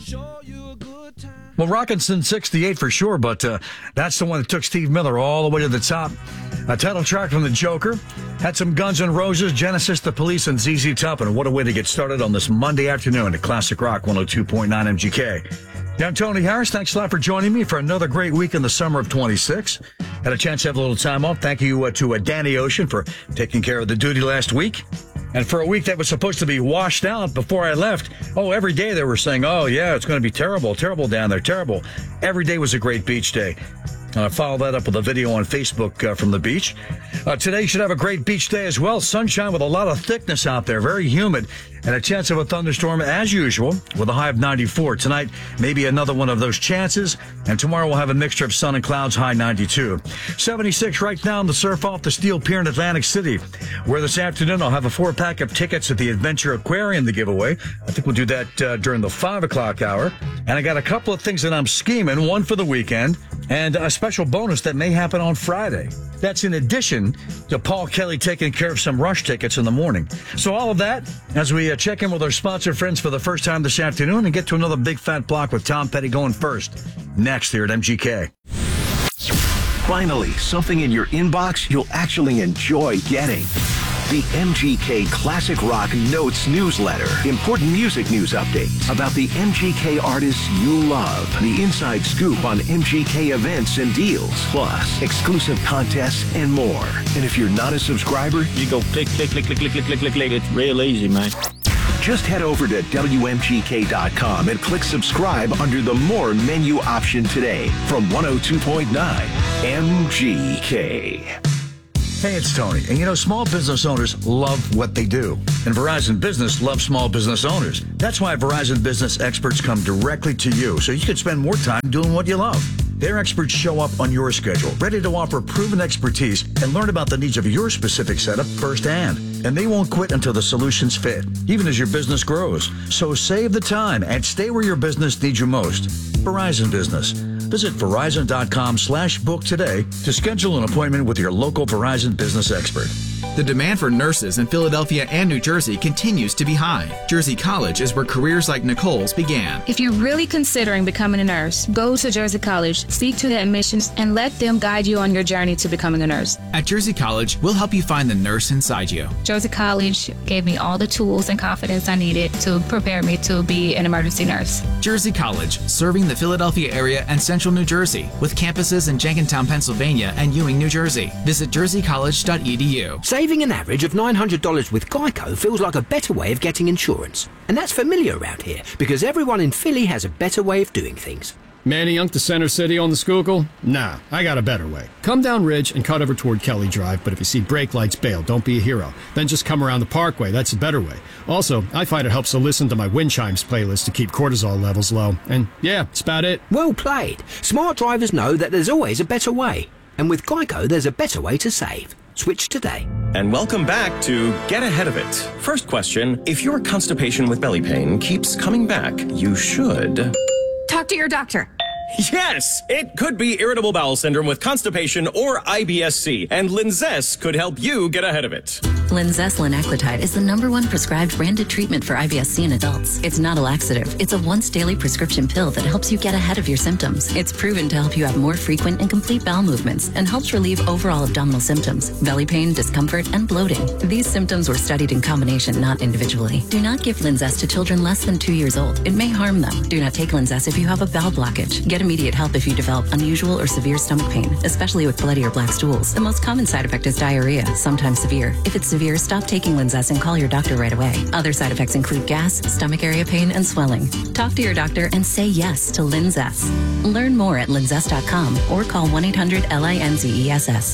Well, Rockinson 68 for sure, but that's the one that took Steve Miller all the way to the top. A title track from the Joker. Had some Guns N' Roses, Genesis, The Police, and ZZ Top. And what a way to get started on this Monday afternoon at Classic Rock 102.9 MGK. I'm Tony Harris. Thanks a lot for joining me for another great week in the summer of 26. Had a chance to have a little time off. Thank you to Danny Ocean for taking care of the duty last week. And for a week that was supposed to be washed out before I left, every day they were saying, it's going to be terrible down there, terrible. Every day was a great beach day. Follow that up with a video on Facebook from the beach. Today should have a great beach day as well. Sunshine with a lot of thickness out there, very humid, and a chance of a thunderstorm as usual with a high of 94. Tonight, maybe another one of those chances, and tomorrow we'll have a mixture of sun and clouds, high 92. 76 right now on the surf off the Steel Pier in Atlantic City, where this afternoon I'll have a 4-pack of tickets at the Adventure Aquarium to give away. I think we'll do that during the 5 o'clock hour. And I got a couple of things that I'm scheming, one for the weekend, and a special bonus that may happen on Friday. That's in addition to Paul Kelly taking care of some Rush tickets in the morning. So all of that as we check in with our sponsor friends for the first time this afternoon and get to another big fat block with Tom Petty going first. Next here at MGK. Finally, something in your inbox you'll actually enjoy getting. The MGK Classic Rock Notes newsletter. Important music news updates about the MGK artists you love. The inside scoop on MGK events and deals. Plus, exclusive contests and more. And if you're not a subscriber, you go click. It's real easy, man. Just head over to WMGK.com and click subscribe under the More menu option today from 102.9 MGK. Hey, it's Tony. And small business owners love what they do. And Verizon Business loves small business owners. That's why Verizon Business experts come directly to you, so you can spend more time doing what you love. Their experts show up on your schedule, ready to offer proven expertise and learn about the needs of your specific setup firsthand. And they won't quit until the solutions fit, even as your business grows. So save the time and stay where your business needs you most. Verizon Business. Visit Verizon.com/book today to schedule an appointment with your local Verizon Business expert. The demand for nurses in Philadelphia and New Jersey continues to be high. Jersey College is where careers like Nicole's began. If you're really considering becoming a nurse, go to Jersey College, speak to the admissions, and let them guide you on your journey to becoming a nurse. At Jersey College, we'll help you find the nurse inside you. Jersey College gave me all the tools and confidence I needed to prepare me to be an emergency nurse. Jersey College, serving the Philadelphia area and central New Jersey, with campuses in Jenkintown, Pennsylvania, and Ewing, New Jersey. Visit jerseycollege.edu. Saving an average of $900 with Geico feels like a better way of getting insurance. And that's familiar around here, because everyone in Philly has a better way of doing things. Manayunk to Center City on the Schuylkill? Nah, I got a better way. Come down Ridge and cut over toward Kelly Drive, but if you see brake lights, bail. Don't be a hero. Then just come around the Parkway. That's the better way. Also, I find it helps to listen to my wind chimes playlist to keep cortisol levels low. And yeah, that's about it. Well played. Smart drivers know that there's always a better way. And with Geico, there's a better way to save. Switch today. And welcome back to Get Ahead of It. First question, if your constipation with belly pain keeps coming back, you should... Talk to your doctor. Yes, it could be irritable bowel syndrome with constipation or IBS-C, and Linzess could help you get ahead of it. Linzess linaclotide is the #1 prescribed branded treatment for IBS-C in adults. It's not a laxative. It's a once-daily prescription pill that helps you get ahead of your symptoms. It's proven to help you have more frequent and complete bowel movements and helps relieve overall abdominal symptoms, belly pain, discomfort, and bloating. These symptoms were studied in combination, not individually. Do not give Linzess to children less than 2 years old. It may harm them. Do not take Linzess if you have a bowel blockage. Get immediate help if you develop unusual or severe stomach pain, especially with bloody or black stools. The most common side effect is diarrhea, sometimes severe. If it's severe, stop taking Linzess and call your doctor right away. Other side effects include gas, stomach area pain, and swelling. Talk to your doctor and say yes to Linzess. Learn more at linzess.com or call 1-800-LINZESS.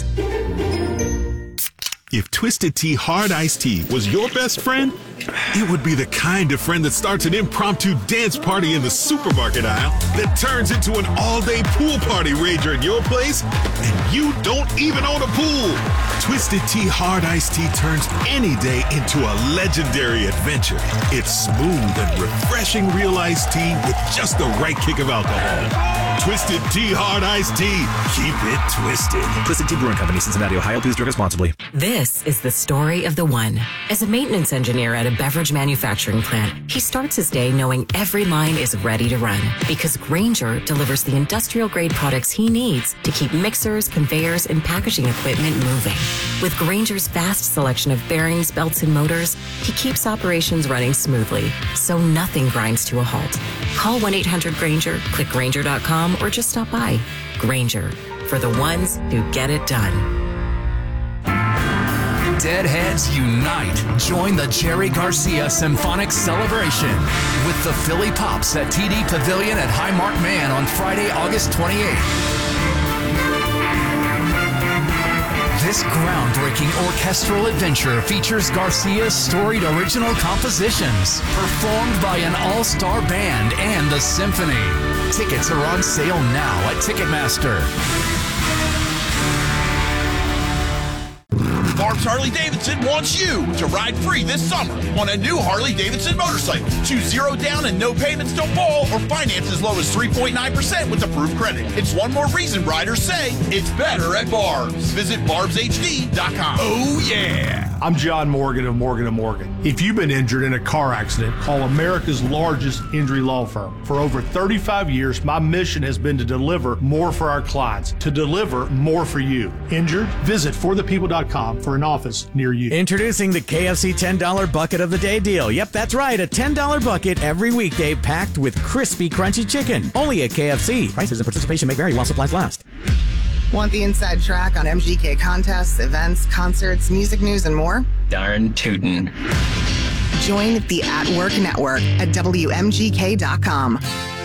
If Twisted Tea Hard Iced Tea was your best friend, it would be the kind of friend that starts an impromptu dance party in the supermarket aisle that turns into an all-day pool party rager at your place, and you don't even own a pool. Twisted Tea Hard Iced Tea turns any day into a legendary adventure. It's smooth and refreshing real iced tea with just the right kick of alcohol. Twisted Tea Hard Iced Tea. Keep it twisted. Twisted Tea Brewing Company, Cincinnati, Ohio. Please drink responsibly. This is the story of the one. As a maintenance engineer at a beverage manufacturing plant, he starts his day knowing every line is ready to run because Grainger delivers the industrial-grade products he needs to keep mixers, conveyors, and packaging equipment moving. With Grainger's vast selection of bearings, belts, and motors, he keeps operations running smoothly, so nothing grinds to a halt. Call 1-800-GRAINGER, click Grainger.com, or just stop by. Grainger, for the ones who get it done. Deadheads unite. Join the Jerry Garcia Symphonic Celebration with the Philly Pops at TD Pavilion at Highmark Man on Friday, August 28th. This groundbreaking orchestral adventure features Garcia's storied original compositions, performed by an all-star band and the symphony. Tickets are on sale now at Ticketmaster. Barb's Harley-Davidson wants you to ride free this summer on a new Harley-Davidson motorcycle. Choose 0 down and no payments till fall, or finance as low as 3.9% with approved credit. It's one more reason riders say it's better at Barb's. Visit barbshd.com. Oh, yeah. I'm John Morgan of Morgan & Morgan. If you've been injured in a car accident, call America's largest injury law firm. For over 35 years, my mission has been to deliver more for our clients, to deliver more for you. Injured? Visit forthepeople.com for an office near you. Introducing the KFC $10 Bucket of the Day deal. Yep, that's right, a $10 bucket every weekday packed with crispy, crunchy chicken. Only at KFC. Prices and participation may vary while supplies last. Want the inside track on MGK contests, events, concerts, music news, and more? Darn tootin'. Join the At Work Network at WMGK.com.